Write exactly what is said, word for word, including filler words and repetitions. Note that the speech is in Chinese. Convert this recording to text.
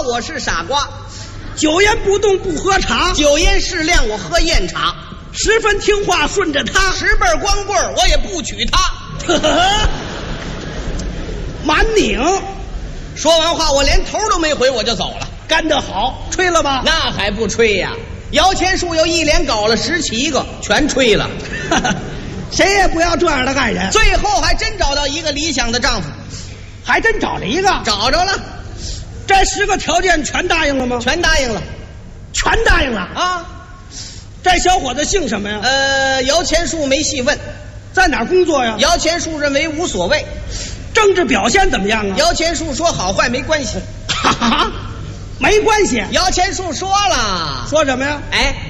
我是傻瓜。 酒烟不动不喝茶， 酒烟适量我喝艳茶。 十分听话顺着他， 十辈光棍我也不娶她。 满拧。 说完话我连头都没回我就走了。 干得好，吹了吧？ 那还不吹呀、啊？摇钱树又一连搞了十七个，全吹了。 谁也不要这样的爱人。 最后还真找到一个理想的丈夫， 还真找了一个， 找着了。 这十个条件全答应了吗？ 全答应了， 全答应了啊！ 这小伙子姓什么呀？ 呃，摇钱树没细问， 在哪儿工作呀？ 摇钱树认为无所谓。 政治表现怎么样啊？ 摇钱树说好坏没关系。 哈哈，没关系。 摇钱树说了， 说什么呀？ 哎。